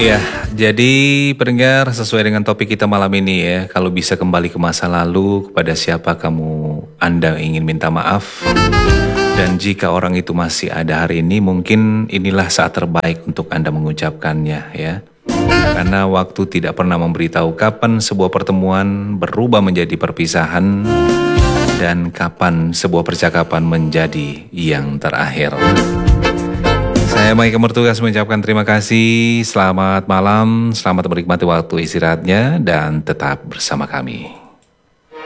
Ya, jadi pendengar sesuai dengan topik kita malam ini ya, kalau bisa kembali ke masa lalu, kepada siapa Anda ingin minta maaf? Dan jika orang itu masih ada hari ini, mungkin inilah saat terbaik untuk Anda mengucapkannya ya. Karena waktu tidak pernah memberitahu kapan sebuah pertemuan berubah menjadi perpisahan dan kapan sebuah percakapan menjadi yang terakhir. Saya Mike Mertugas mengucapkan terima kasih, selamat malam, selamat menikmati waktu istirahatnya, dan tetap bersama kami.